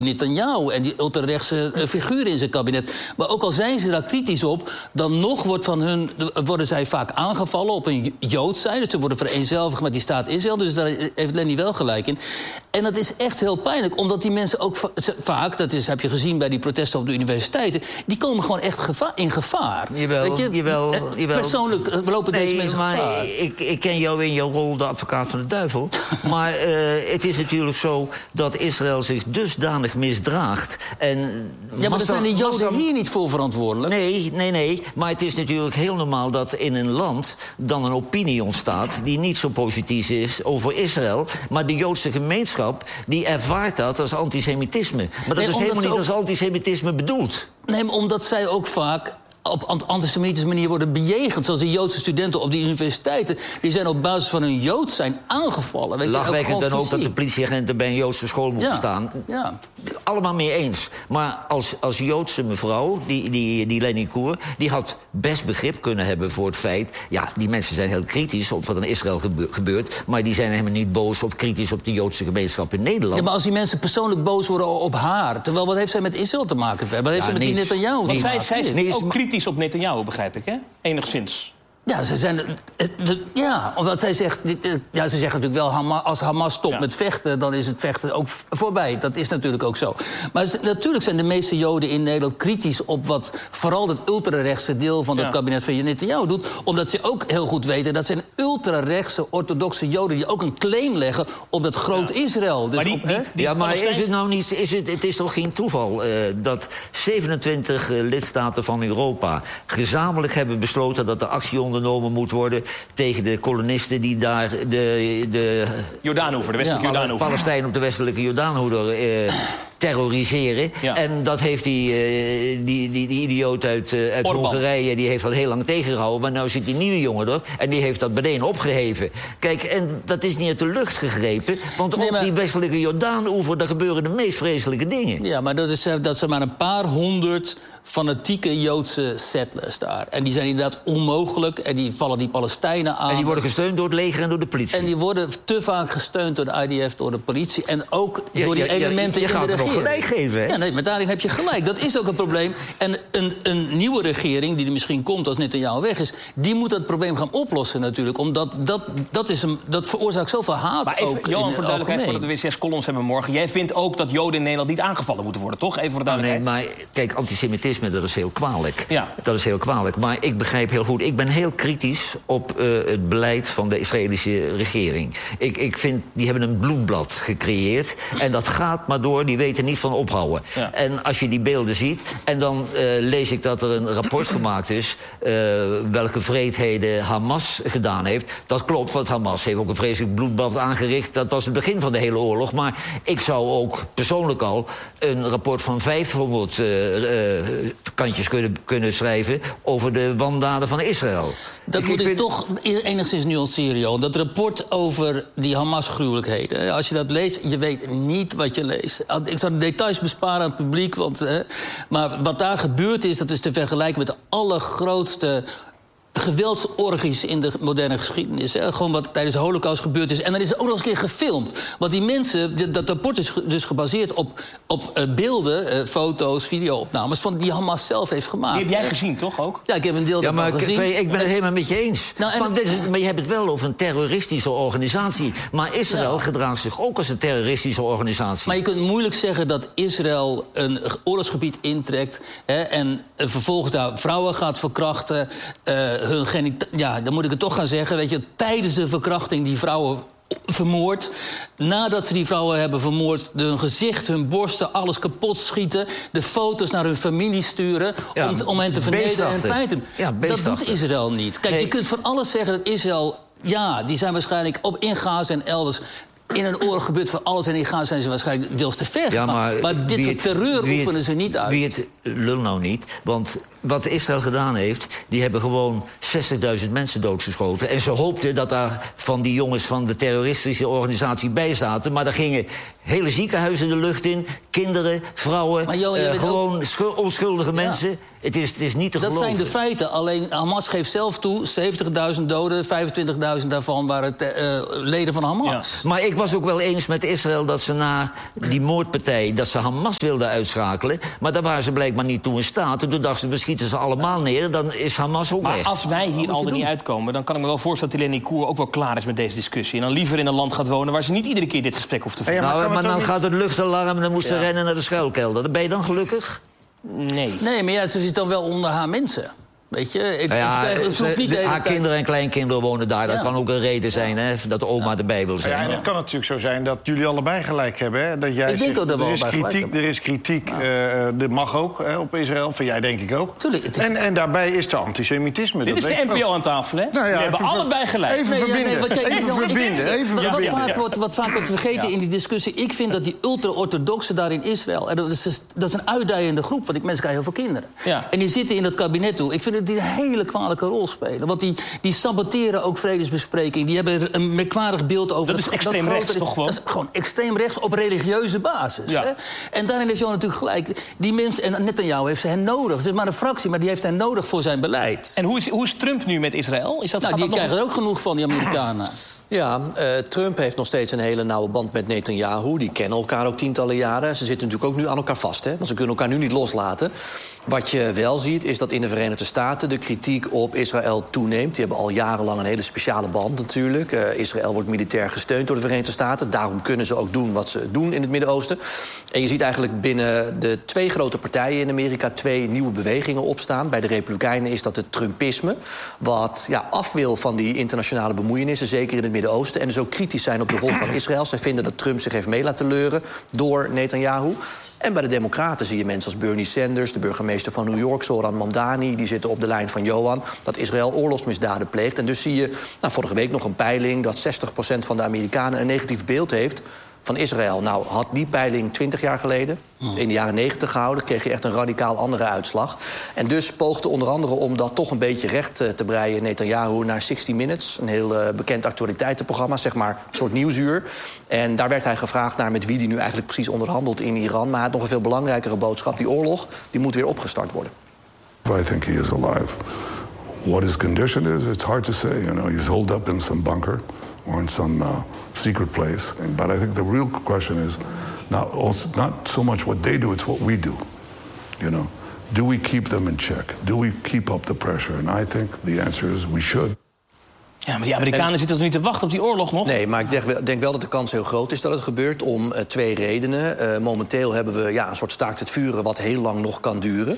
Netanyahu en die ultrarechtse figuren in zijn kabinet. Maar ook al zijn ze daar kritisch op, dan nog worden zij vaak aangevallen op een Joods-zijde. Dus ze worden vereenzelvigd met die staat Israël. Dus daar heeft Lenny wel gelijk in. En dat is echt heel pijnlijk, omdat die mensen ook vaak, heb je gezien bij die protesten op de universiteiten, die komen gewoon echt in gevaar. Jawel. Persoonlijk lopen deze mensen gevaar. Ik ken jou in jouw rol de advocaat van de duivel. Maar het is natuurlijk zo dat Israël zich dusdanig misdraagt. Maar daar zijn de Joden hier niet voor verantwoordelijk. Nee. Maar het is natuurlijk heel normaal dat in een land dan een opinie ontstaat die niet zo positief is over Israël. Maar de Joodse gemeenschap die ervaart dat als antisemitisme. Maar dat is helemaal niet als antisemitisme bedoeld. Nee, maar omdat zij ook vaak op antisemitische manier worden bejegend. Zoals de Joodse studenten op die universiteiten. Die zijn op basis van hun Jood zijn aangevallen. Lachwekkend dan ook dat de politieagenten bij een Joodse school moeten staan. Ja. Allemaal mee eens. Maar als Joodse mevrouw, die Lenny Koer, die had best begrip kunnen hebben voor het feit. Ja, die mensen zijn heel kritisch op wat in Israël gebeurt. Maar die zijn helemaal niet boos of kritisch op de Joodse gemeenschap in Nederland. Ja, maar als die mensen persoonlijk boos worden op haar. Terwijl, wat heeft zij met Israël te maken? Wat heeft zij met die Netanyahu? Want zij is ook kritisch op Netanyahu, begrijp ik, hè? Enigszins. Ja, ze zijn. Omdat zij zegt. Ze zeggen natuurlijk wel, als Hamas stopt met vechten, dan is het vechten ook voorbij. Dat is natuurlijk ook zo. Maar natuurlijk zijn de meeste Joden in Nederland kritisch op wat vooral het ultrarechtse deel van het kabinet van Netanyahu doet. Omdat ze ook heel goed weten dat zijn ultrarechtse orthodoxe Joden die ook een claim leggen op dat groot Israël. Dus maar is het nou niet? Het is toch geen toeval dat 27 lidstaten van Europa gezamenlijk hebben besloten dat de actie ondernomen moet worden tegen de kolonisten die daar de Jordaanoever, de westelijke Jordaanoever. Palestijnen op de westelijke Jordaanoever terroriseren. Ja. En dat heeft die idioot uit Hongarije, die heeft dat heel lang tegengehouden. Maar nou zit die nieuwe jongen er en die heeft dat meteen opgeheven. Kijk, en dat is niet uit de lucht gegrepen. Want op die westelijke Jordaanoever, daar gebeuren de meest vreselijke dingen. Ja, maar dat zijn maar een paar honderd fanatieke Joodse settlers daar. En die zijn inderdaad onmogelijk. En die vallen die Palestijnen aan. En die worden gesteund door het leger en door de politie. En die worden te vaak gesteund door de IDF, door de politie. En ook door die elementen in de regering. Je gaat nog gelijk geven, hè? Ja, nee, maar daarin heb je gelijk. Dat is ook een probleem. En een nieuwe regering, die er misschien komt als Netanyahu weg is, die moet dat probleem gaan oplossen natuurlijk. Omdat dat veroorzaakt zoveel haat. Maar even, Johan, voor de duidelijkheid, voordat we weer 6 columns hebben morgen. Jij vindt ook dat Joden in Nederland niet aangevallen moeten worden, toch? Even voor de duidelijkheid. Nee, maar kijk, antisemitisme, dat is heel kwalijk. Ja. Dat is heel kwalijk. Maar ik begrijp heel goed. Ik ben heel kritisch op het beleid van de Israëlische regering. Ik vind, die hebben een bloedblad gecreëerd. En dat gaat maar door. Die weten niet van ophouden. Ja. En als je die beelden ziet, en dan lees ik dat er een rapport gemaakt is welke wreedheden Hamas gedaan heeft. Dat klopt, want Hamas heeft ook een vreselijk bloedbad aangericht. Dat was het begin van de hele oorlog. Maar ik zou ook persoonlijk al een rapport van 500 kantjes kunnen schrijven over de wandaden van Israël. Dat moet ik toch enigszins nuanceren. Dat rapport over die Hamas-gruwelijkheden. Als je dat leest, je weet niet wat je leest. Ik zal de details besparen aan het publiek. Maar wat daar gebeurd is, dat is te vergelijken met de allergrootste geweldsorgies in de moderne geschiedenis. Gewoon wat tijdens de Holocaust gebeurd is. En dan is het ook nog eens een keer gefilmd. Want die mensen, dat rapport is dus gebaseerd op beelden, foto's, video-opnames van die Hamas zelf heeft gemaakt. Die heb jij gezien, toch ook? Ja, ik heb een deel daarvan gezien. Ik ben het helemaal met je eens. Maar je hebt het wel over een terroristische organisatie. Maar Israël gedraagt zich ook als een terroristische organisatie. Maar je kunt moeilijk zeggen dat Israël een oorlogsgebied intrekt en vervolgens daar vrouwen gaat verkrachten. Dan moet ik het toch gaan zeggen. Weet je, tijdens de verkrachting die vrouwen vermoord. Nadat ze die vrouwen hebben vermoord, hun gezicht, hun borsten, alles kapot schieten. De foto's naar hun familie sturen om hen te vernederen en pijn te doen. Ja, dat doet Israël niet. Kijk, je kunt van alles zeggen dat Israël, die zijn waarschijnlijk in Gaza en elders. In een oorlog gebeurt van alles en in Gaza zijn ze waarschijnlijk deels te ver gegaan. Maar dit soort terreur oefenen ze niet uit. Wie het lul nou niet, want wat Israël gedaan heeft, die hebben gewoon 60.000 mensen doodgeschoten. En ze hoopten dat daar van die jongens van de terroristische organisatie bij zaten. Maar daar gingen hele ziekenhuizen de lucht in. Kinderen, vrouwen, gewoon onschuldige mensen. Het is niet te geloven. Dat zijn de feiten. Alleen Hamas geeft zelf toe, 70.000 doden, 25.000 daarvan waren leden van Hamas. Ja. Maar ik was ook wel eens met Israël dat ze na die moordpartij, dat ze Hamas wilden uitschakelen. Maar daar waren ze blijkbaar niet toe in staat. En toen dachten ze, we schieten ze allemaal neer, dan is Hamas ook weg. Maar als wij hier al er niet uitkomen, dan kan ik me wel voorstellen dat Eleni Koer ook wel klaar is met deze discussie. En dan liever in een land gaat wonen waar ze niet iedere keer dit gesprek hoeft te voeren. Ja, maar dan gaat het luchtalarm en dan moest ze rennen naar de schuilkelder. Ben je dan gelukkig? Nee. Nee, maar ze zit dan wel onder haar mensen. Weet je, haar kinderen en kleinkinderen wonen daar. Dat kan ook een reden zijn, hè, dat de oma erbij wil zijn. Ja, en het kan natuurlijk zo zijn dat jullie allebei gelijk hebben. Hè? Dat jij zegt, er is kritiek, dat mag ook op Israël. Van jij denk ik ook. Tuurlijk, en daarbij is er antisemitisme. Dit is de NPO aan tafel, hè? Nou ja, die hebben allebei gelijk. Even verbinden. Wat vaak wordt vergeten in die discussie. Ik vind dat die ultra-orthodoxen daar in Israël, en dat is een uitdijende groep, want mensen krijgen heel veel kinderen. Ja. En die zitten in dat kabinet toe. Ik vind die een hele kwalijke rol spelen. Want die saboteren ook vredesbesprekingen. Die hebben een merkwaardig beeld over... Dat is extreem rechts, toch gewoon? Dat is gewoon extreem rechts op religieuze basis. Ja. Hè? En daarin heeft Johan natuurlijk gelijk. Die mensen, en Netanyahu heeft ze hen nodig. Het is maar een fractie, maar die heeft hen nodig voor zijn beleid. En hoe is Trump nu met Israël? Die krijgen er ook genoeg van, die Amerikanen. Ja, Trump heeft nog steeds een hele nauwe band met Netanyahu. Die kennen elkaar ook tientallen jaren. Ze zitten natuurlijk ook nu aan elkaar vast, hè? Want ze kunnen elkaar nu niet loslaten. Wat je wel ziet, is dat in de Verenigde Staten de kritiek op Israël toeneemt. Die hebben al jarenlang een hele speciale band natuurlijk. Israël wordt militair gesteund door de Verenigde Staten. Daarom kunnen ze ook doen wat ze doen in het Midden-Oosten. En je ziet eigenlijk binnen de 2 grote partijen in Amerika 2 nieuwe bewegingen opstaan. Bij de Republikeinen is dat het Trumpisme, wat af wil van die internationale bemoeienissen, zeker in het Midden-Oosten. En dus ook kritisch zijn op de rol van Israël. Zij vinden dat Trump zich heeft mee laten leuren door Netanyahu. En bij de Democraten zie je mensen als Bernie Sanders, de burgemeester van New York, Zoran Mamdani, die zitten op de lijn van Johan, dat Israël oorlogsmisdaden pleegt. En dus zie je, vorige week nog een peiling, dat 60% van de Amerikanen een negatief beeld heeft van Israël. Nou, had die peiling 20 jaar geleden, in de jaren 90 gehouden, kreeg je echt een radicaal andere uitslag. En dus poogde onder andere om dat toch een beetje recht te breien Netanyahu naar 60 Minutes, een heel bekend actualiteitenprogramma, zeg maar een soort nieuwsuur. En daar werd hij gevraagd naar met wie hij nu eigenlijk precies onderhandelt in Iran. Maar hij had nog een veel belangrijkere boodschap. Die oorlog, die moet weer opgestart worden. I think he is alive. What his condition is, it's hard to say. You know, he's holed up in some bunker or in some secret place. But I think the real question is not so much what they do, it's what we do. You know, do we keep them in check? Do we keep up the pressure? And I think the answer is we should. Ja, maar die Amerikanen zitten toch niet te wachten op die oorlog nog? Nee, maar ik denk wel dat de kans heel groot is dat het gebeurt om 2 redenen. Momenteel hebben we een soort staakt het vuren wat heel lang nog kan duren.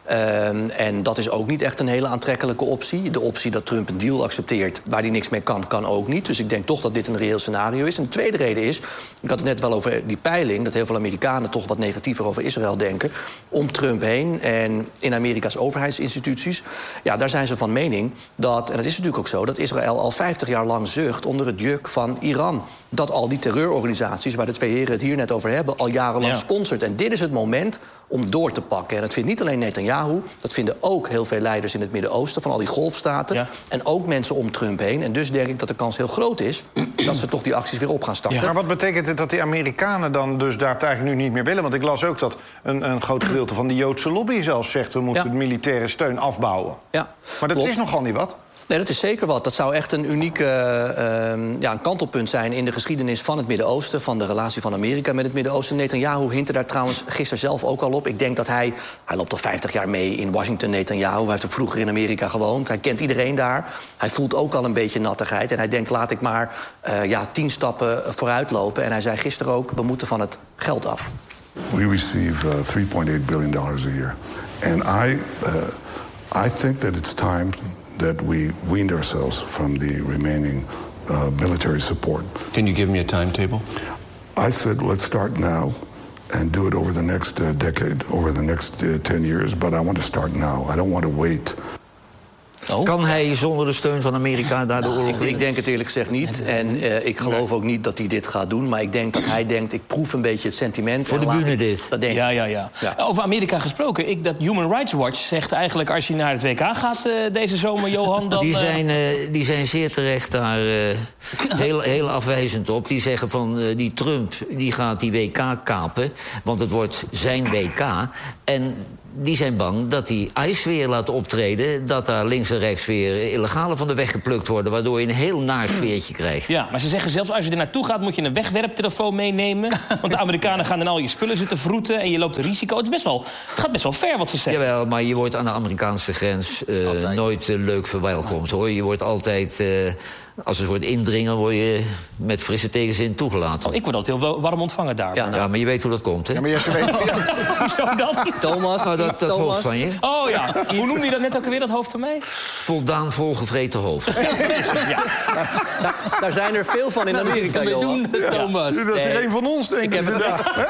En dat is ook niet echt een hele aantrekkelijke optie. De optie dat Trump een deal accepteert waar hij niks mee kan ook niet. Dus ik denk toch dat dit een reëel scenario is. En de tweede reden is, ik had het net wel over die peiling, dat heel veel Amerikanen toch wat negatiever over Israël denken, om Trump heen en in Amerika's overheidsinstituties. Ja, daar zijn ze van mening dat, en dat is natuurlijk ook zo, dat Israël al 50 jaar lang zucht onder het juk van Iran. Dat al die terreurorganisaties, waar de 2 heren het hier net over hebben, al jarenlang sponsort. En dit is het moment om door te pakken. En dat vindt niet alleen Netanyahu, dat vinden ook heel veel leiders in het Midden-Oosten, van al die golfstaten. Ja. En ook mensen om Trump heen. En dus denk ik dat de kans heel groot is dat ze toch die acties weer op gaan starten. Ja. Maar wat betekent het dat die Amerikanen dan dus daar eigenlijk nu niet meer willen? Want ik las ook dat een groot gedeelte van de Joodse lobby zelfs zegt, we moeten de militaire steun afbouwen. Ja, maar dat is nogal niet wat. Nee, dat is zeker wat. Dat zou echt een unieke een kantelpunt zijn in de geschiedenis van het Midden-Oosten, van de relatie van Amerika met het Midden-Oosten. Netanyahu hintte daar trouwens gisteren zelf ook al op. Ik denk dat hij loopt al 50 jaar mee in Washington, Netanyahu. Hij heeft ook vroeger in Amerika gewoond. Hij kent iedereen daar. Hij voelt ook al een beetje nattigheid. En hij denkt, laat ik maar 10 stappen vooruit lopen. En hij zei gisteren ook, we moeten van het geld af. We receive $3.8 billion a year. And I think that it's time that we weaned ourselves from the remaining military support. Can you give me a timetable? I said, let's start now and do it over the next decade, over the next 10 years. But I want to start now. I don't want to wait. Kan hij zonder de steun van Amerika daar de oorlog Ik denk het eerlijk gezegd niet. En ik geloof ook niet dat hij dit gaat doen. Maar ik denk dat hij denkt, ik proef een beetje het sentiment. Voor de bühne dit. Dat denk ik. Ja. Over Amerika gesproken. Dat Human Rights Watch zegt eigenlijk, als je naar het WK gaat deze zomer, Johan, dan... Die zijn zeer terecht daar heel afwijzend op. Die zeggen van, die Trump die gaat die WK kapen, want het wordt zijn WK. En die zijn bang dat hij ICE weer laat optreden, dat daar links en rechts weer illegale van de weg geplukt worden, waardoor je een heel naar sfeertje krijgt. Ja, maar ze zeggen zelfs als je er naartoe gaat, moet je een wegwerptelefoon meenemen. Want de Amerikanen gaan dan al je spullen zitten vroeten en je loopt een risico. Het gaat best wel ver wat ze zeggen. Jawel, maar je wordt aan de Amerikaanse grens nooit leuk verwelkomd, hoor. Je wordt altijd, als een soort indringer, word je met frisse tegenzin toegelaten. Oh, ik word altijd heel warm ontvangen daar. Ja, maar je weet hoe dat komt, hè? Ja, maar ze weten... Hoezo dan? Thomas, Nou, dat hoofd van je. Oh ja, hoe noemde je dat net ook alweer, dat hoofd van mij? Voldaan volgevreten hoofd. Ja. daar zijn er veel van in Amerika, Johan. Thomas. Dat is er een van ons, denken ze daar.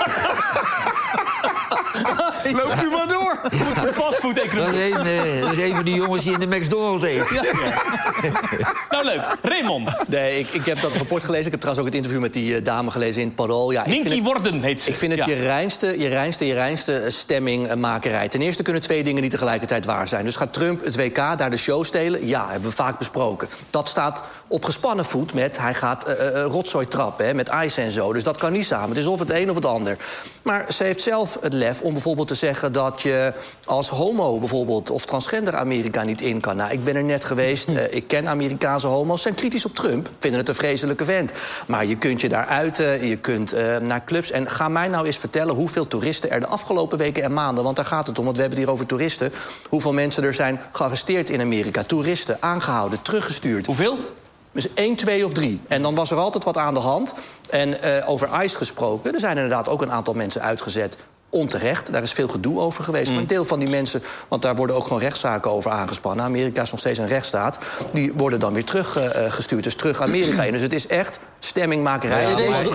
Loop u maar door. Fastfood-economie. Dat is een van die jongens die in de McDonald's eet. Ja. Nou, leuk. Raymond. Nee, ik heb dat rapport gelezen. Ik heb trouwens ook het interview met die dame gelezen in het Parool. Ja, Ninky Worden heet ze. Ik vind het je reinste stemmingmakerij. Ten eerste kunnen 2 dingen niet tegelijkertijd waar zijn. Dus gaat Trump het WK daar de show stelen? Ja, hebben we vaak besproken. Dat staat op gespannen voet met... hij gaat rotzooi trappen, met ijs en zo. Dus dat kan niet samen. Het is of het een of het ander. Maar ze heeft zelf het lef om bijvoorbeeld te zeggen... dat je als homo bijvoorbeeld of transgender Amerika niet in kan. Nou, ik ben er net geweest. Ik ken Amerikaanse homo's. Zijn kritisch op Trump. Vinden het een vreselijke vent. Maar je kunt je daar uiten. Je kunt naar clubs. En ga mij nou eens vertellen hoeveel toeristen er de afgelopen weken en maanden... want daar gaat het om, want we hebben het hier over toeristen... hoeveel mensen er zijn gearresteerd in Amerika. Toeristen, aangehouden, teruggestuurd. Hoeveel? Dus 1, 2 of 3. En dan was er altijd wat aan de hand. En over ICE gesproken, er zijn inderdaad ook een aantal mensen uitgezet... onterecht, daar is veel gedoe over geweest. Maar een deel van die mensen, want daar worden ook gewoon rechtszaken over aangespannen. Amerika is nog steeds een rechtsstaat. Die worden dan weer teruggestuurd, dus terug Amerika in. Dus het is echt stemmingmakerij.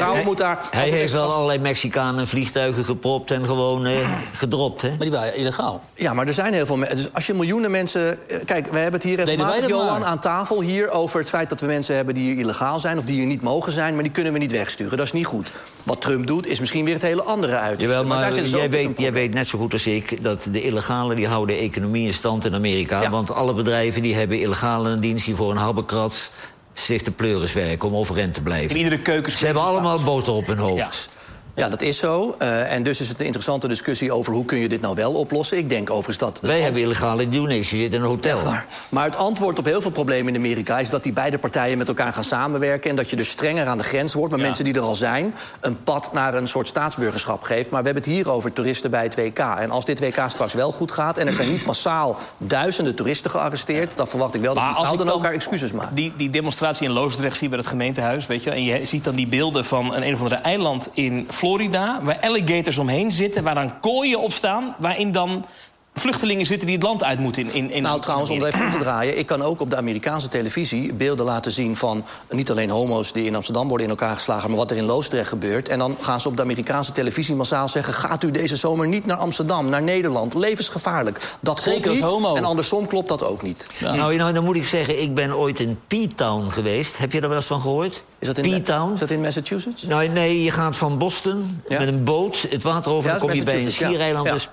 Hij heeft wel allerlei Mexicanen vliegtuigen gepropt en gewoon gedropt, hè? Maar die waren illegaal. Ja, maar er zijn heel veel mensen. Dus als je miljoenen mensen... Kijk, we hebben het hier regelmatig, Johan, aan tafel hier... over het feit dat we mensen hebben die hier illegaal zijn... of die hier niet mogen zijn, maar die kunnen we niet wegsturen. Dat is niet goed. Wat Trump doet, is misschien weer het hele andere uit. Jawel, maar jij weet net zo goed als ik... dat de illegalen die houden de economie in stand in Amerika. Ja. Want alle bedrijven die hebben illegalen in dienst... die voor een habbekrats zich de pleuris werken om overeind te blijven. In iedere keuken... Ze hebben allemaal boter op hun hoofd. Ja. Ja, dat is zo. En dus is het een interessante discussie over hoe kun je dit nou wel oplossen. Ik denk overigens dat... Wij hebben illegale die doen niks, je zit in een hotel. Ja, maar het antwoord op heel veel problemen in Amerika... is dat die beide partijen met elkaar gaan samenwerken... en dat je dus strenger aan de grens wordt. Maar mensen die er al zijn, een pad naar een soort staatsburgerschap geeft. Maar we hebben het hier over toeristen bij het WK. En als dit WK straks wel goed gaat... en er zijn niet massaal duizenden toeristen gearresteerd... dan verwacht ik wel dat die vrouwen dan elkaar excuses maken. Die demonstratie in Loosdrecht zie bij het gemeentehuis, weet je... en je ziet dan die beelden van een of andere eiland in Florida... waar alligators omheen zitten, waar dan kooien op staan... waarin dan vluchtelingen zitten die het land uit moeten in Nou, trouwens, om er even te draaien... ik kan ook op de Amerikaanse televisie beelden laten zien van... niet alleen homo's die in Amsterdam worden in elkaar geslagen... maar wat er in Loosdrecht gebeurt. En dan gaan ze op de Amerikaanse televisie massaal zeggen... gaat u deze zomer niet naar Amsterdam, naar Nederland. Levensgevaarlijk. Dat zeker als homo. En andersom klopt dat ook niet. Ja. Nou, dan moet ik zeggen, ik ben ooit in P-Town geweest. Heb je er wel eens van gehoord? Is dat in Massachusetts? Nou, nee, je gaat van Boston met een boot het water over... dan kom je bij een schiereiland, dus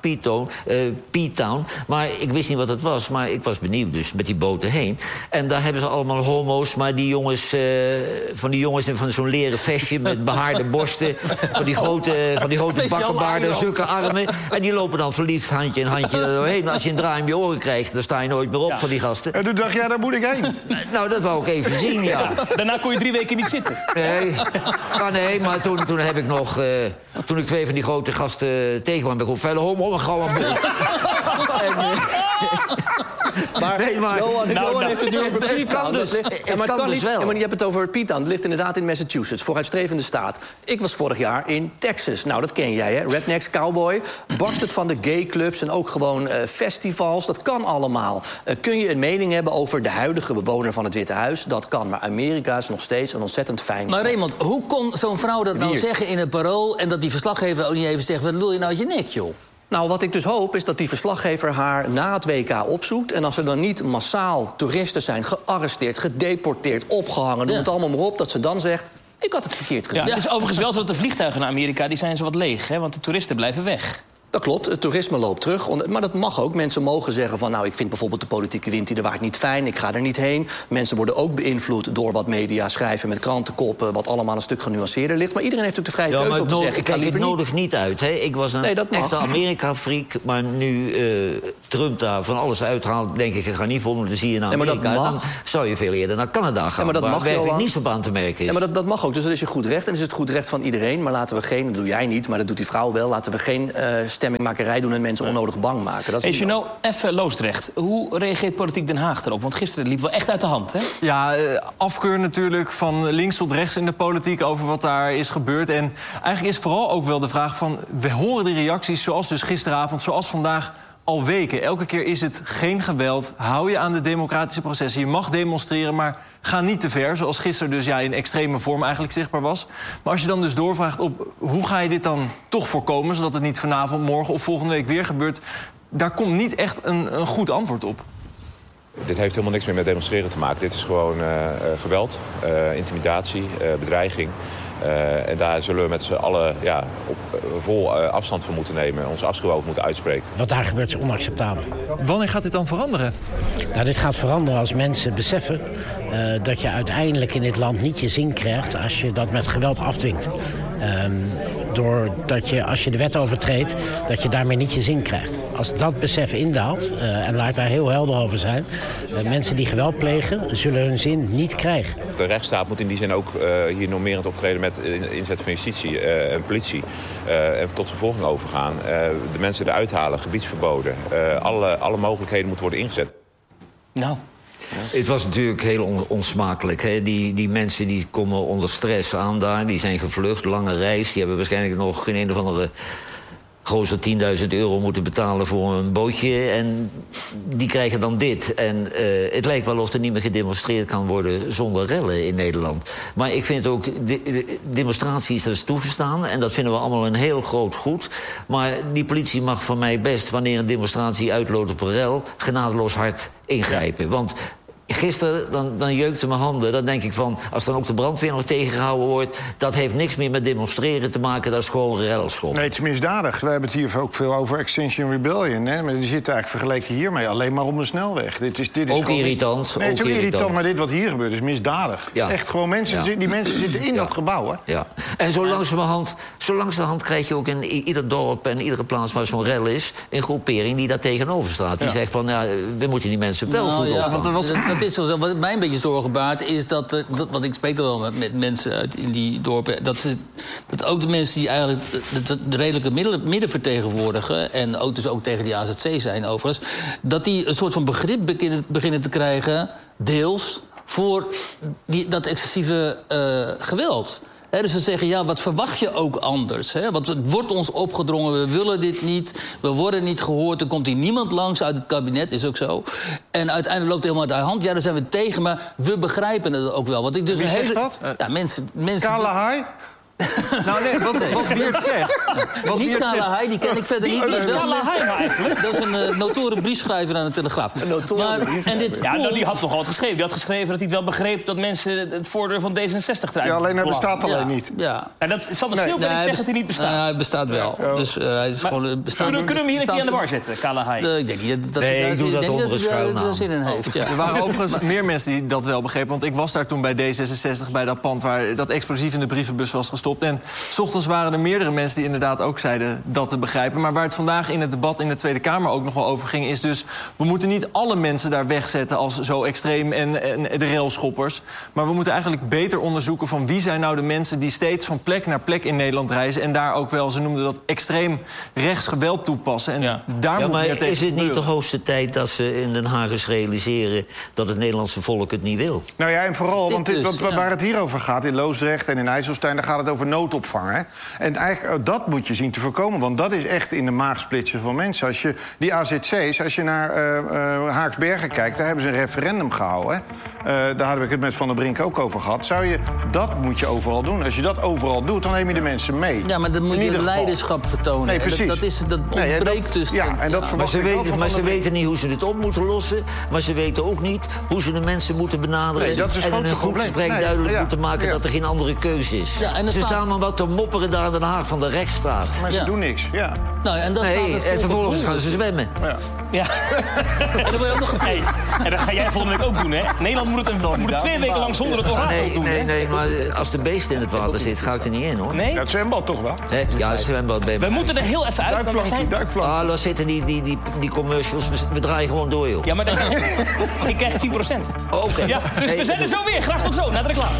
P-Town. Maar ik wist niet wat het was, maar ik was benieuwd dus met die boten heen. En daar hebben ze allemaal homo's, maar die jongens... van die jongens in van zo'n leren vestje met behaarde borsten... van die grote bakkenbaarden, zulke armen. En die lopen dan verliefd handje in handje doorheen. Maar als je een draai om je oren krijgt, dan sta je nooit meer op van die gasten. En toen dacht jij, daar moet ik heen. Nou, dat wou ik even zien, ja. Daarna kon je 3 weken niet zitten. Nee, maar toen heb ik nog... toen ik 2 van die grote gasten tegenkwam... ben ik op vuile homo en gauw aan boord. Maar Johan heeft het nu over P-Town. Het kan dus wel. Maar je hebt het over P-Town. Het ligt inderdaad in Massachusetts, vooruitstrevende staat. Ik was vorig jaar in Texas. Nou, dat ken jij, hè? Rednecks, cowboy. Barst het van de gayclubs en ook gewoon festivals. Dat kan allemaal. Kun je een mening hebben over de huidige bewoner van het Witte Huis? Dat kan, maar Amerika is nog steeds een ontzettend fijn... Maar Raymond, hoe kon zo'n vrouw dat nou zeggen in het Parool... en dat die verslaggever ook niet even zegt... wat lul je nou uit je nek, joh? Nou, wat ik dus hoop is dat die verslaggever haar na het WK opzoekt... en als er dan niet massaal toeristen zijn gearresteerd, gedeporteerd, opgehangen... noem het allemaal maar op, dat ze dan zegt... ik had het verkeerd gezien. Ja, het is overigens wel zo dat de vliegtuigen naar Amerika... die zijn zo wat leeg, hè, want de toeristen blijven weg. Dat klopt, het toerisme loopt terug. Maar dat mag ook. Mensen mogen zeggen van... nou, ik vind bijvoorbeeld de politieke wind die er waait niet fijn. Ik ga er niet heen. Mensen worden ook beïnvloed door wat media schrijven... met krantenkoppen, wat allemaal een stuk genuanceerder ligt. Maar iedereen heeft natuurlijk de vrije keuze om te zeggen... ik nodig niet uit, hè. Ik was een echte Amerika-freak, maar nu Trump daar van alles uithaalt, denk ik, ik ga niet volgen, dan zie je naar maar Amerika. dat mag. Dan zou je veel eerder naar Canada gaan, maar dat mag werkelijk niet zo op aan te merken is. Ja, maar dat mag ook, dus dat is je goed recht. En dat is het goed recht van iedereen. Maar laten we geen, dat doe jij niet, maar dat doet die vrouw wel... laten we geen stemmingmakerij doen en mensen onnodig bang maken. Dat is even Loosdrecht. Hoe reageert Politiek Den Haag erop? Want gisteren liep wel echt uit de hand, hè? Ja, afkeur natuurlijk van links tot rechts in de politiek over wat daar is gebeurd. En eigenlijk is vooral ook wel de vraag van... we horen die reacties zoals dus gisteravond, zoals vandaag... al weken. Elke keer is het geen geweld. Hou je aan de democratische processen. Je mag demonstreren, maar ga niet te ver. Zoals gisteren dus in extreme vorm eigenlijk zichtbaar was. Maar als je dan dus doorvraagt op hoe ga je dit dan toch voorkomen... zodat het niet vanavond, morgen of volgende week weer gebeurt... daar komt niet echt een goed antwoord op. Dit heeft helemaal niks meer met demonstreren te maken. Dit is gewoon geweld, intimidatie, bedreiging... en daar zullen we met z'n allen vol afstand van moeten nemen... onze afschuw over moeten uitspreken. Wat daar gebeurt is onacceptabel. Wanneer gaat dit dan veranderen? Nou, dit gaat veranderen als mensen beseffen... dat je uiteindelijk in dit land niet je zin krijgt... als je dat met geweld afdwingt. Doordat je, als je de wet overtreedt... dat je daarmee niet je zin krijgt. Als dat besef indaalt, en laat daar heel helder over zijn... mensen die geweld plegen, zullen hun zin niet krijgen. De rechtsstaat moet in die zin ook hier normerend optreden... met inzet van justitie en politie. En tot vervolging overgaan. De mensen eruit halen, gebiedsverboden. Alle mogelijkheden moeten worden ingezet. Nou... Het was natuurlijk heel onsmakelijk. Hè? Die mensen die komen onder stress aan daar. Die zijn gevlucht, lange reis. Die hebben waarschijnlijk nog in een of andere... gozer 10.000 euro moeten betalen voor een bootje. En die krijgen dan dit. En het lijkt wel of er niet meer gedemonstreerd kan worden... zonder rellen in Nederland. Maar ik vind ook, demonstraties is toegestaan... en dat vinden we allemaal een heel groot goed. Maar die politie mag van mij best... wanneer een demonstratie uitloopt op een rel... genadeloos hard ingrijpen. Want... gisteren, dan jeukte mijn handen. Dan denk ik van, als dan ook de brandweer nog tegengehouden wordt... dat heeft niks meer met demonstreren te maken. Dat is gewoon relschop. Nee, het is misdadig. We hebben het hier ook veel over Extinction Rebellion. Hè? Maar die zit eigenlijk vergeleken hiermee alleen maar op de snelweg. Dit is ook irritant. Nee, het is ook irritant, maar dit wat hier gebeurt is misdadig. Ja. Echt gewoon mensen, die mensen zitten in dat gebouw. Hè? Ja. En zo langzamerhand krijg je ook in ieder dorp en iedere plaats waar zo'n rel is... een groepering die daar tegenover staat. Die zegt van, we moeten die mensen wel goed opvangen. Dat is zo. Wat mij een beetje zorgen baart, is dat want ik spreek er wel met mensen uit in die dorpen... dat ook de mensen die eigenlijk de redelijke midden vertegenwoordigen... en ook dus ook tegen die AZC zijn overigens... dat die een soort van begrip beginnen te krijgen, deels... voor dat excessieve geweld. Dus ze zeggen, wat verwacht je ook anders? Want het wordt ons opgedrongen, we willen dit niet... we worden niet gehoord, er komt hier niemand langs uit het kabinet, is ook zo. En uiteindelijk loopt het helemaal uit de hand. Ja, daar zijn we tegen, maar we begrijpen het ook wel. Want ik dus wie zegt dat? Ja, mensen... Kalahai? Nou nee, wat Wiert zegt. Niet Kalahai, die ken ik verder niet. Wie is Kalahai nou eigenlijk? Dat is een notoire briefschrijver aan de Telegraaf. Die had nogal wat geschreven. Die had geschreven dat hij het wel begreep... dat mensen het voordeel van D66 eruit. Ja, alleen hij bestaat alleen niet. Ja. Dat Sander Schilder zegt dat hij niet bestaat. Hij bestaat wel. Dus hij is gewoon... Kunnen we hem hier een keer aan de bar zetten, Kalahai? Ik doe dat onder een schuilnaam. Zin in heeft. Ja. Er waren overigens meer mensen die dat wel begrepen. Want ik was daar toen bij D66, bij dat pand... waar dat explosief in de brievenbus was gestopt. En 's ochtends waren er meerdere mensen die inderdaad ook zeiden dat te begrijpen. Maar waar het vandaag in het debat in de Tweede Kamer ook nog wel over ging... is dus, we moeten niet alle mensen daar wegzetten als zo extreem en de railschoppers. Maar we moeten eigenlijk beter onderzoeken van wie zijn nou de mensen... die steeds van plek naar plek in Nederland reizen... en daar ook wel, ze noemden dat, extreem rechts geweld toepassen. En daar moet maar meer tegen is het niet gebeuren. de hoogste tijd dat ze in Den Haag eens realiseren... dat het Nederlandse volk het niet wil? Nou ja, en vooral, waar het hier over gaat... in Loosdrecht en in IJsselstein, daar gaat het over noodopvang. Hè? En eigenlijk, dat moet je zien te voorkomen. Want dat is echt in de maag splitsen van mensen. Als je die AZC's, als je naar Haaksbergen kijkt... daar hebben ze een referendum gehouden. Hè? Daar hadden we het met Van der Brink ook over gehad. Dat moet je overal doen. Als je dat overal doet, dan neem je de mensen mee. Ja, maar dan moet je leiderschap vertonen. Nee, precies. Dat ontbreekt dus. Ja, en dat maar ze weten niet hoe ze dit op moeten lossen. Maar ze weten ook niet hoe ze de mensen moeten benaderen. Nee, dat is en in een goed gesprek duidelijk moeten maken dat er geen andere keuze is. Ja, en ze Ze staan maar wat te mopperen daar in Den Haag van de rechtsstaat. Maar ze doen niks, ja. Nou, en dat En vervolgens gaan ze zwemmen. Ja. En dan word je ook nog gepakt. En dat ga jij volgende week ook doen, hè? Nederland moet het 2 weken lang zonder het orakel doen. Nee, maar als de beest in het water zit, ga ik er niet in, hoor. Nee? Ja, het zwembad toch wel? Ja, het zwembad. We moeten er heel even uit, maar we zijn... Ah, daar zitten die commercials. We draaien gewoon door, joh. Ja, maar ik krijg 10%. Oké. Ja, dus we zijn er zo weer. Graag tot zo, na de reclame.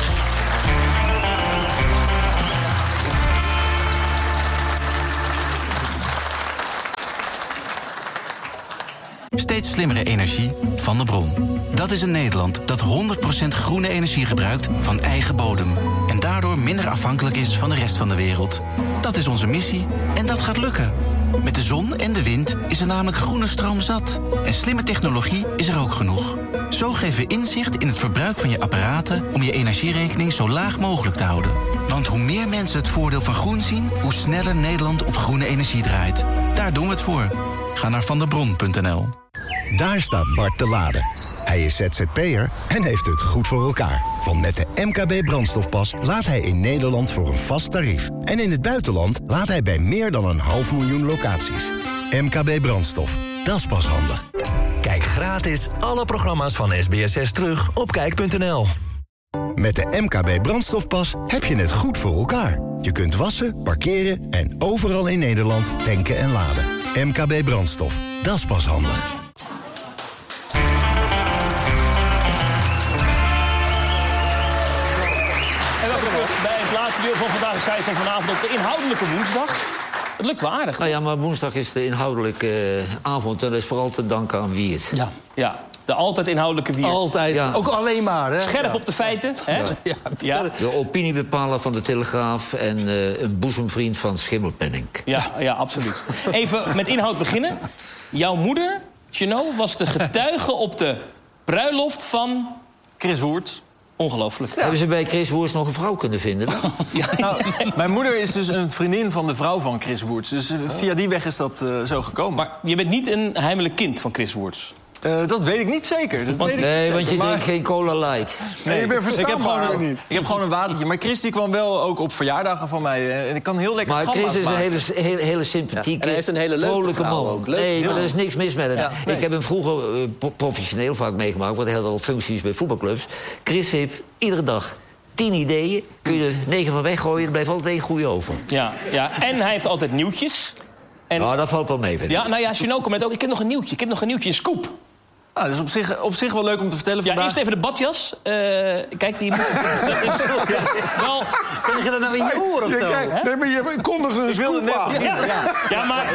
Steeds slimmere energie van de bron. Dat is een Nederland dat 100% groene energie gebruikt van eigen bodem. En daardoor minder afhankelijk is van de rest van de wereld. Dat is onze missie en dat gaat lukken. Met de zon en de wind is er namelijk groene stroom zat. En slimme technologie is er ook genoeg. Zo geven we inzicht in het verbruik van je apparaten om je energierekening zo laag mogelijk te houden. Want hoe meer mensen het voordeel van groen zien, hoe sneller Nederland op groene energie draait. Daar doen we het voor. Ga naar vandebron.nl. Daar staat Bart te laden. Hij is ZZP'er en heeft het goed voor elkaar. Want met de MKB brandstofpas laat hij in Nederland voor een vast tarief. En in het buitenland laat hij bij meer dan 500.000 locaties. MKB brandstof, dat is pas handig. Kijk gratis alle programma's van SBS6 terug op kijk.nl. Met de MKB brandstofpas heb je het goed voor elkaar. Je kunt wassen, parkeren en overal in Nederland tanken en laden. MKB brandstof, dat is pas handig. Bij het laatste deel van vandaag is zij van vanavond op de inhoudelijke woensdag. Het lukt wel aardig. Nou ja, maar woensdag is de inhoudelijke avond en dat is vooral te danken aan Wiert. Ja, de altijd inhoudelijke Wiert. Altijd. Ja. Ook alleen maar, hè? Scherp op de feiten, hè? Ja. De opiniebepaler van de Telegraaf en een boezemvriend van Schimmelpenninck. Ja, absoluut. Even met inhoud beginnen. Jouw moeder, Tjeno, was de getuige op de bruiloft van Chris Woerts. Ongelooflijk. Hebben ze bij Chris Woerts nog een vrouw kunnen vinden? Nou, mijn moeder is dus een vriendin van de vrouw van Chris Woerts. Dus via die weg is dat zo gekomen. Maar je bent niet een heimelijk kind van Chris Woerts. Dat weet ik niet zeker. Want je drinkt geen Cola Light. Nee, je bent verstaanbaar niet. Ik heb gewoon een watertje. Maar Chris die kwam wel ook op verjaardagen van mij. En ik kan heel lekker Maar gamma's Chris is maken. een hele sympathieke, En hij heeft een hele leuke vrolijke vrouw man. ook. Leuk. Nee, maar er is niks mis met hem. Ja, nee. Ik heb hem vroeger professioneel vaak meegemaakt, want hij had al functies bij voetbalclubs. Chris heeft iedere dag 10 ideeën. Kun je er 9 van weggooien, er blijft altijd 1 goede over. Ja. En hij heeft altijd nieuwtjes. En... Nou, dat valt wel mee, vind ik. Ja, nou ja, Tjeno komt ook. Ik heb nog een nieuwtje, een scoop. Ah, dat is op zich wel leuk om te vertellen vandaag. Ja, eerst even de badjas. Kijk, die moet... Dat is wel... Krijg je dat nou in je oor of zo? Nee, maar je kondigde een scoop aan. Ja, maar...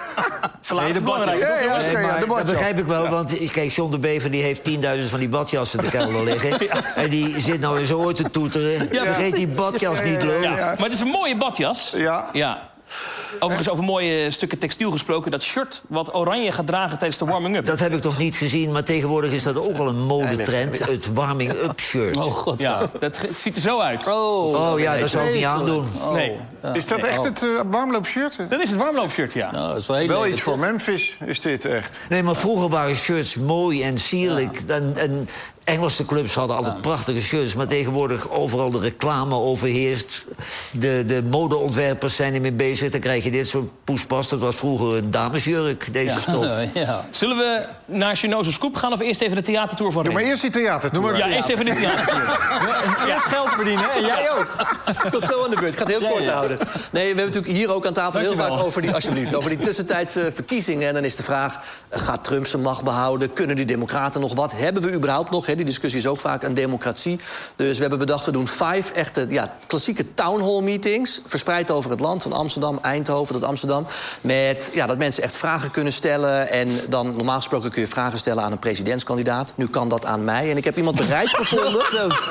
Nee, de badjas. Dat begrijp ik wel, want kijk, John de Bever die heeft 10.000 van die badjassen in de kelder liggen. En die zit nou in zijn oor te toeteren. Vergeet die badjas niet, Lo. Ja, maar het is een mooie badjas. Ja. Overigens over mooie stukken textiel gesproken. Dat shirt wat Oranje gaat dragen tijdens de warming-up. Dat heb ik nog niet gezien, maar tegenwoordig is dat ook al een modetrend. Het warming-up shirt. Oh god. Ja, dat ziet er zo uit. Oh ja, dat zou ik niet aandoen. Nee. Is dat echt het warmloopshirt? Dat is het warmloopshirt, ja. Nou, dat is wel heel Wel leuk. iets voor Memphis is dit echt. Nee, maar vroeger waren shirts mooi en sierlijk. En Engelse clubs hadden altijd prachtige shirts. Maar tegenwoordig overal de reclame overheerst. De modeontwerpers zijn ermee bezig. Dan krijg je dit soort poespas. Dat was vroeger een damesjurk, deze stof. Ja. Zullen we naar Tjeno's scoop gaan of eerst even de theatertour van Doe maar Ring? eerst die theatertour. Ja, eerst even de theatertour. Eerst geld verdienen, hè? En jij ook. Komt zo aan de beurt. Ik ga het heel kort houden. Nee, we hebben natuurlijk hier ook aan tafel heel vaak over die tussentijdse verkiezingen. En dan is de vraag, gaat Trump zijn macht behouden? Kunnen die democraten nog wat? Hebben we überhaupt nog, die discussie is ook vaak een democratie. Dus we hebben bedacht, we doen 5 echte klassieke town hall meetings. Verspreid over het land, van Amsterdam, Eindhoven tot Amsterdam. Met dat mensen echt vragen kunnen stellen. En dan normaal gesproken kun je vragen stellen aan een presidentskandidaat. Nu kan dat aan mij. En ik heb iemand bereid gevonden.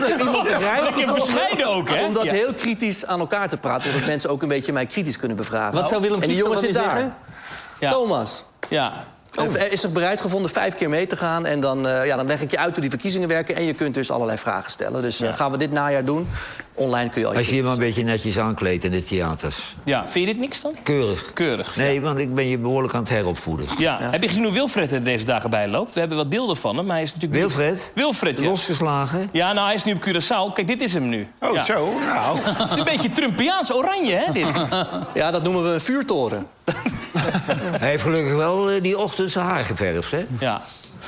Lekker bescheiden ook, hè? Om dat heel kritisch aan elkaar te praten. Zodat mensen ook een beetje mij kritisch kunnen bevragen. Wat zou Willem En die jongen Kieft zit dan daar. zeggen? Ja. Thomas. Ja. Is zich bereid gevonden 5 keer mee te gaan. En dan leg ik je uit hoe die verkiezingen werken. En je kunt dus allerlei vragen stellen. Dus gaan we dit najaar doen. Online kun je al als je je maar een beetje netjes aankleedt in de theaters. Ja, vind je dit niks dan? Keurig. Nee, want ik ben je behoorlijk aan het heropvoeden. Ja. Heb je gezien hoe Wilfred er deze dagen bij loopt? We hebben wat beelden van hem, maar hij is natuurlijk... Wilfred, ja. Losgeslagen? Ja, nou, hij is nu op Curaçao. Kijk, dit is hem nu. Oh, zo? Nou. Het is een beetje Trumpiaans oranje, hè, dit? Ja, dat noemen we een vuurtoren. Hij heeft gelukkig wel die ochtend zijn haar geverfd, hè? Ja.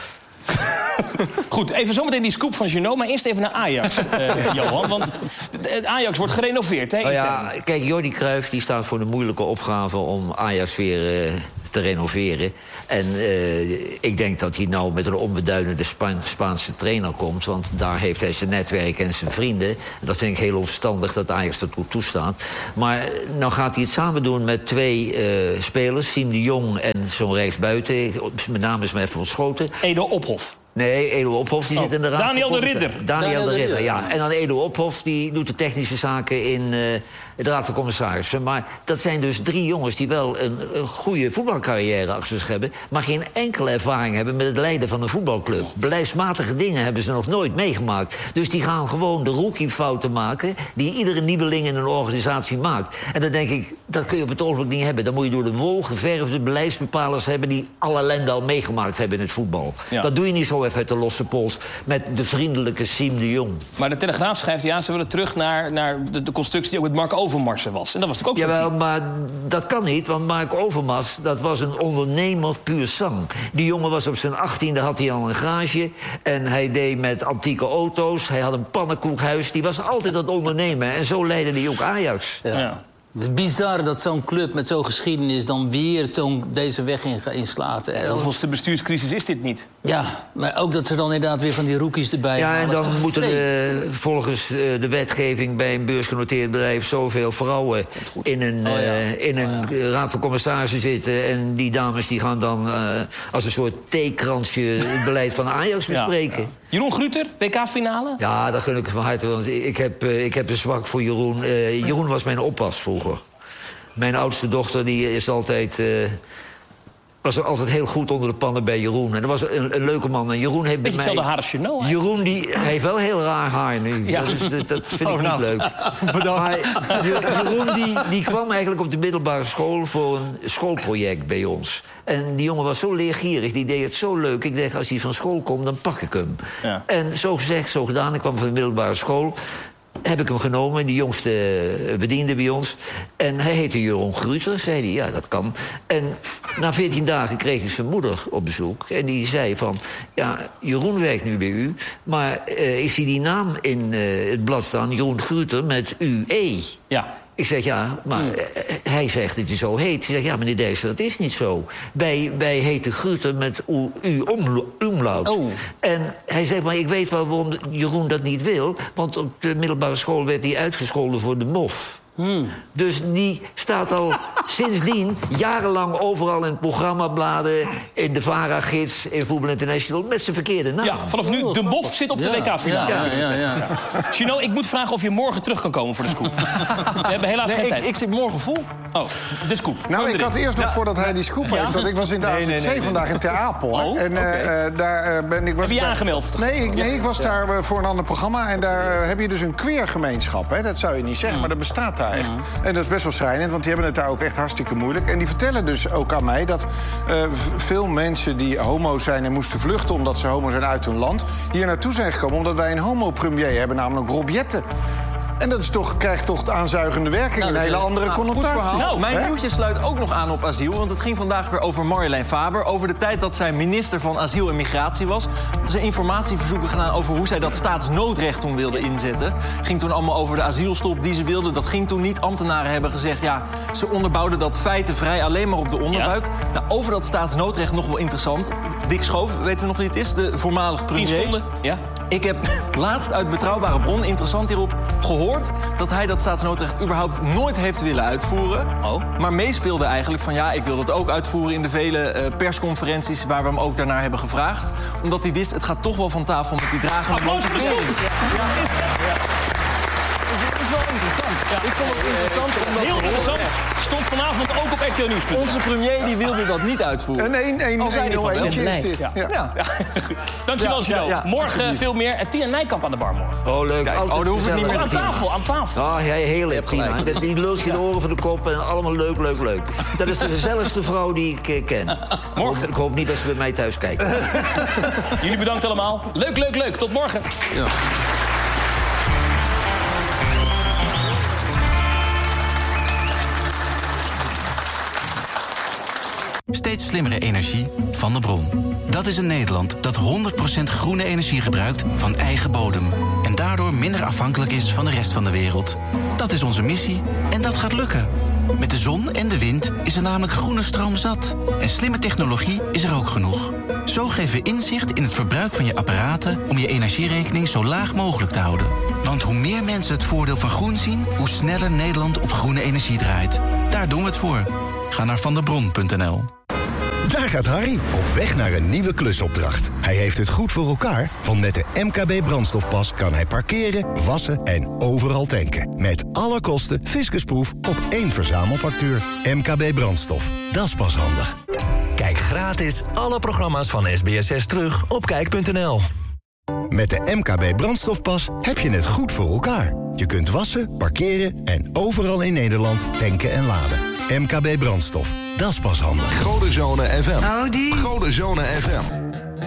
Goed, even zometeen die scoop van Jeannot, maar eerst even naar Ajax, Johan. Want Ajax wordt gerenoveerd, hè? Oh ja, kijk, Jordi Cruijff die staat voor de moeilijke opgave om Ajax weer te renoveren. En ik denk dat hij nou met een onbeduidende Spaanse trainer komt. Want daar heeft hij zijn netwerk en zijn vrienden. En dat vind ik heel onverstandig dat Ajax ertoe toestaat. Maar nou gaat hij het samen doen met 2 spelers. Siem de Jong en zo'n rechtsbuiten. Met name is me even ontschoten. Edo Ophof. Nee, Edo Ophof die zit in de raad. Daniel de Ridder. Daniel de Ridder, ja. En dan Edo Ophof, die doet de technische zaken in de raad van commissarissen. Maar dat zijn dus 3 jongens die wel een goede voetbalcarrière achter zich hebben, maar geen enkele ervaring hebben met het leiden van een voetbalclub. Beleidsmatige dingen hebben ze nog nooit meegemaakt. Dus die gaan gewoon de rookie-fouten maken die iedere nieuweling in een organisatie maakt. En dan denk ik, dat kun je op het ogenblik niet hebben. Dan moet je door de wol geverfde beleidsbepalers hebben die alle ellende al meegemaakt hebben in het voetbal. Ja. Dat doe je niet zo even uit de losse pols met de vriendelijke Siem de Jong. Maar de Telegraaf schrijft, ja, ze willen terug naar de constructie die ook met Mark Overmars was. En dat was natuurlijk ook zo. Jawel, maar dat kan niet, want Mark Overmars, dat was een ondernemer puur sang. Die jongen was op zijn 18e, had hij al een garage. En hij deed met antieke auto's. Hij had een pannenkoekhuis. Die was altijd aan het ondernemen. En zo leidde hij ook Ajax. Ja. Het is bizar dat zo'n club met zo'n geschiedenis dan weer deze weg inslaat. Hoeveelste bestuurscrisis is dit niet? Ja, maar ook dat ze dan inderdaad weer van die rookies erbij halen. Ja, en dan moeten volgens de wetgeving bij een beursgenoteerd bedrijf zoveel vrouwen in een raad van commissarissen zitten. En die dames die gaan dan als een soort theekransje het beleid van Ajax bespreken. Ja. Jeroen Gruter, WK-finale? Ja, dat gun ik van harte, want ik heb een zwak voor Jeroen. Jeroen was mijn oppas vroeger. Mijn oudste dochter die is was er altijd heel goed onder de pannen bij Jeroen. En dat was een leuke man. En Jeroen heeft bij mij... hetzelfde haar als Jeannot, hè? Jeroen hij heeft wel heel raar haar nu. Ja. Dat vind ik niet leuk. Maar Jeroen die kwam eigenlijk op de middelbare school voor een schoolproject bij ons. En die jongen was zo leergierig, die deed het zo leuk. Ik dacht, als hij van school komt, dan pak ik hem. Ja. En zo gezegd, zo gedaan. Ik kwam van de middelbare school. Heb ik hem genomen, die jongste bediende bij ons. En hij heette Jeroen Gruter, zei hij. Ja, dat kan. En na 14 dagen kreeg ik zijn moeder op bezoek. En die zei van, ja, Jeroen werkt nu bij u. Maar ik zie die naam in het blad staan, Jeroen Gruter, met UE. Ja. Ik zeg, ja, maar hij zegt dat hij zo heet. Ik zeg, ja, meneer Dijkstra, dat is niet zo. Wij heten Gruter met umlaut. Oh. En hij zegt, maar ik weet wel waarom Jeroen dat niet wil. Want op de middelbare school werd hij uitgescholden voor de mof. Dus die staat al sindsdien jarenlang overal in programmabladen, in de VARA-gids, in Voetbal International, met zijn verkeerde naam. Ja, vanaf nu, de Bof zit op de WK-finale. Ja. Jeannot, ik moet vragen of je morgen terug kan komen voor de scoop. We hebben helaas geen tijd. Ik zit morgen vol. Oh, de scoop. Nou, ik had eerst nog, voordat hij die scoop heeft, dat ik was in de AZC vandaag in Ter Apel. Oh, en daar ben ik... Heb je aangemeld? Nee, ik was daar voor een ander programma. En daar heb je dus een queergemeenschap. Hè? Dat zou je niet zeggen, maar dat bestaat daar echt. En dat is best wel schrijnend, want die hebben het daar ook echt hartstikke moeilijk. En die vertellen dus ook aan mij dat veel mensen die homo zijn en moesten vluchten omdat ze homo zijn uit hun land, hier naartoe zijn gekomen omdat wij een homo-premier hebben, namelijk Rob Jetten. En dat is krijgt toch de aanzuigende werking, een hele andere connotatie. Nou, mijn nieuwtje sluit ook nog aan op asiel. Want het ging vandaag weer over Marjolein Faber. Over de tijd dat zij minister van Asiel en Migratie was. Dat ze informatieverzoeken gedaan over hoe zij dat staatsnoodrecht toen wilde inzetten. Ging toen allemaal over de asielstop die ze wilde. Dat ging toen niet. Ambtenaren hebben gezegd, ja, ze onderbouwden dat feitenvrij alleen maar op de onderbuik. Ja. Nou, over dat staatsnoodrecht nog wel interessant. Dick Schoof, weten we nog wie het is? De voormalig premier. 10 seconden, ja. Ik heb laatst uit betrouwbare bron, interessant hierop, gehoord dat hij dat staatsnoodrecht überhaupt nooit heeft willen uitvoeren. Oh. Maar meespeelde eigenlijk van, ja, ik wil dat ook uitvoeren in de vele persconferenties waar we hem ook daarnaar hebben gevraagd. Omdat hij wist, het gaat toch wel van tafel met die dragende... Applaus voor de scoop. Ja, dit is wel interessant. Ik vond het interessant. Heel interessant. Stond vanavond ook op RTL Nieuws. Onze premier die wilde dat niet uitvoeren. Een 1-0-1'tje is dit. Ja. Dankjewel, Gino. Morgen veel meer. En Tina Nijkamp aan de bar morgen. Oh, leuk. Kijk, altijd dan hoef ik niet meer Aan tafel. Ah, jij heel leuk, Tina. Die lult je de oren van de kop en allemaal leuk. Dat is de gezelligste vrouw die ik ken. Morgen. Ik hoop niet dat ze bij mij thuis kijken. Jullie bedankt allemaal. Leuk. Tot morgen. Ja. Steeds slimmere energie van de bron. Dat is een Nederland dat 100% groene energie gebruikt van eigen bodem. En daardoor minder afhankelijk is van de rest van de wereld. Dat is onze missie en dat gaat lukken. Met de zon en de wind is er namelijk groene stroom zat. En slimme technologie is er ook genoeg. Zo geven we inzicht in het verbruik van je apparaten om je energierekening zo laag mogelijk te houden. Want hoe meer mensen het voordeel van groen zien, hoe sneller Nederland op groene energie draait. Daar doen we het voor. Ga naar vandebron.nl. Daar gaat Harry, op weg naar een nieuwe klusopdracht. Hij heeft het goed voor elkaar, want met de MKB brandstofpas kan hij parkeren, wassen en overal tanken. Met alle kosten fiscusproef op 1 verzamelfactuur. MKB brandstof, dat is pas handig. Kijk gratis alle programma's van SBS6 terug op kijk.nl. Met de MKB brandstofpas heb je het goed voor elkaar. Je kunt wassen, parkeren en overal in Nederland tanken en laden. MKB brandstof, dat is pas handig. Godezone FM. Oh, die. Godezone FM.